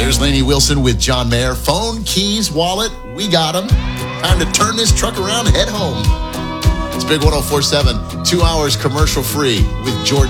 There's Lainey Wilson with John Mayer. Phone, keys, wallet, we got them. Time to turn this truck around and head home. It's Big 104.7, 2 hours commercial free with Jordan.